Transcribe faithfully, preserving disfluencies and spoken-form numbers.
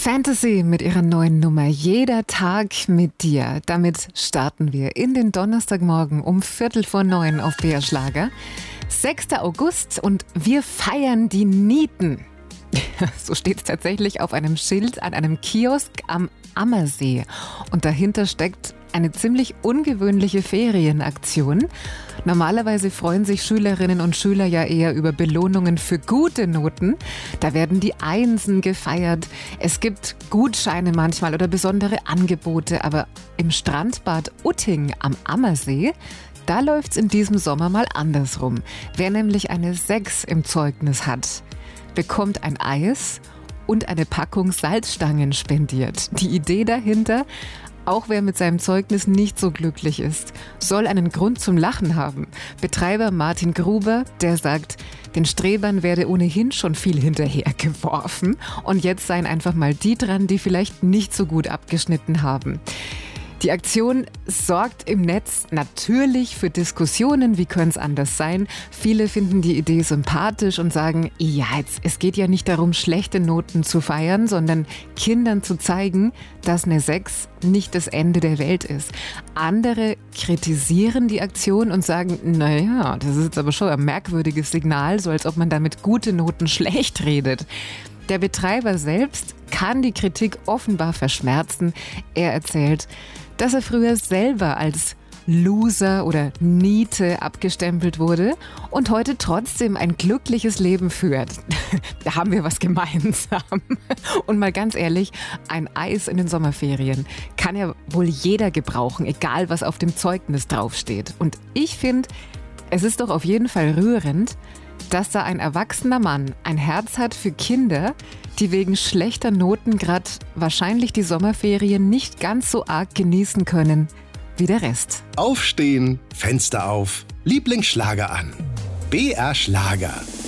Fantasy mit ihrer neuen Nummer Jeder Tag mit dir. Damit starten wir in den Donnerstagmorgen um Viertel vor neun auf B R Schlager. sechster August und wir feiern die Nieten. So steht es tatsächlich auf einem Schild an einem Kiosk am Ammersee. Und dahinter steckt eine ziemlich ungewöhnliche Ferienaktion. Normalerweise freuen sich Schülerinnen und Schüler ja eher über Belohnungen für gute Noten. Da werden die Einsen gefeiert. Es gibt Gutscheine manchmal oder besondere Angebote. Aber im Strandbad Utting am Ammersee, da läuft's in diesem Sommer mal andersrum. Wer nämlich eine sechs im Zeugnis hat, bekommt ein Eis und eine Packung Salzstangen spendiert. Die Idee dahinter: auch wer mit seinem Zeugnis nicht so glücklich ist, soll einen Grund zum Lachen haben. Betreiber Martin Gruber, der sagt, den Strebern werde ohnehin schon viel hinterhergeworfen und jetzt seien einfach mal die dran, die vielleicht nicht so gut abgeschnitten haben. Die Aktion sorgt im Netz natürlich für Diskussionen, wie könnte es anders sein. Viele finden die Idee sympathisch und sagen, ja, jetzt, es geht ja nicht darum, schlechte Noten zu feiern, sondern Kindern zu zeigen, dass eine sechs nicht das Ende der Welt ist. Andere kritisieren die Aktion und sagen, naja, das ist jetzt aber schon ein merkwürdiges Signal, so als ob man damit gute Noten schlecht redet. Der Betreiber selbst kann die Kritik offenbar verschmerzen. Er erzählt, dass er früher selber als Loser oder Niete abgestempelt wurde und heute trotzdem ein glückliches Leben führt. Da haben wir was gemeinsam. Und mal ganz ehrlich, ein Eis in den Sommerferien kann ja wohl jeder gebrauchen, egal was auf dem Zeugnis draufsteht. Und ich finde, es ist doch auf jeden Fall rührend, dass da ein erwachsener Mann ein Herz hat für Kinder, die wegen schlechter Noten gerade wahrscheinlich die Sommerferien nicht ganz so arg genießen können wie der Rest. Aufstehen, Fenster auf, Lieblingsschlager an. B R Schlager.